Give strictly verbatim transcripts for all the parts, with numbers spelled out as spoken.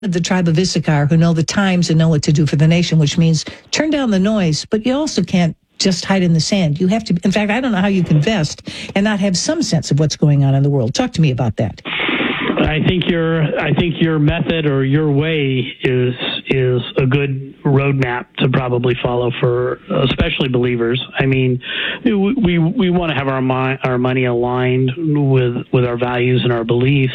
The tribe of Issachar, who know the times and know what to do for the nation, which means turn down the noise, but you also can't just hide in the sand. You have to, in fact, I don't know how you can invest and not have some sense of what's going on in the world. Talk to me about that. I think your I think your method or your way is is a good roadmap to probably follow for especially believers. I mean, we we want to have our mi- our money aligned with with our values and our beliefs.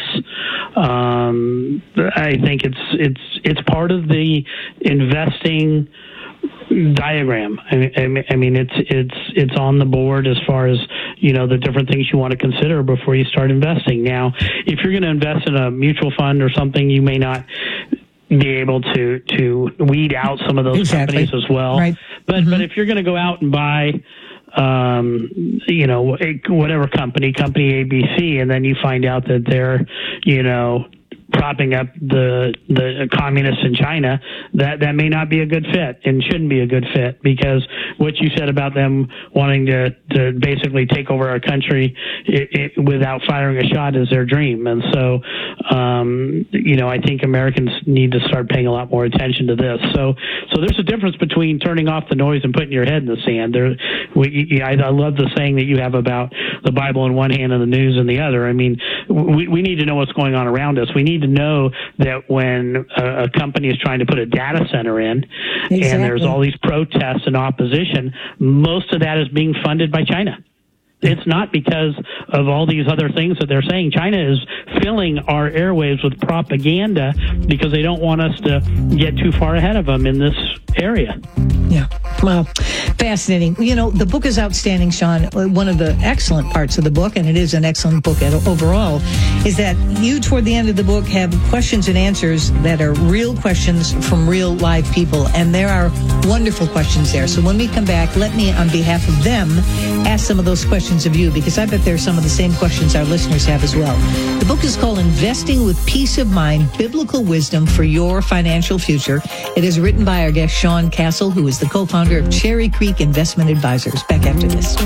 Um, I think it's it's it's part of the investing diagram. I, I mean, it's it's it's on the board as far as, you know, the different things you want to consider before you start investing. Now, if you're going to invest in a mutual fund or something, you may not be able to to weed out some of those exactly. companies as well. Right. But mm-hmm. but if you're going to go out and buy, um, you know, whatever company, company A B C, and then you find out that they're, you know, propping up the the communists in China, that that may not be a good fit and shouldn't be a good fit, because what you said about them wanting to, to basically take over our country it, it, without firing a shot is their dream. And so, um, you know, I think Americans need to start paying a lot more attention to this. So, so there's a difference between turning off the noise and putting your head in the sand. There, we, I, I love the saying that you have about the Bible in one hand and the news in the other. I mean, we, we need to know what's going on around us. We need to know that when a, a company is trying to put a data center in, exactly. and there's all these protests and opposition, most of that is being funded by China. It's not because of all these other things that they're saying. China is filling our airwaves with propaganda because they don't want us to get too far ahead of them in this area. Yeah. Well, fascinating. You know, the book is outstanding, Sean. One of the excellent parts of the book, and it is an excellent book overall, is that you, toward the end of the book, have questions and answers that are real questions from real live people. And there are wonderful questions there. So when we come back, let me, on behalf of them, ask some of those questions of you, because I bet there's some of the same questions our listeners have as well. The book is called Investing with Peace of Mind, Biblical Wisdom for Your Financial Future. It is written by our guest, Sean Castle, who is the co-founder of Cherry Creek Investment Advisors. Back after this.